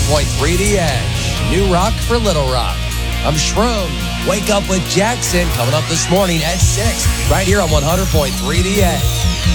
100.3 The Edge. New rock for Little Rock. I'm Shroom. Wake Up with Jackson coming up this morning at 6, right here on 100.3 The Edge.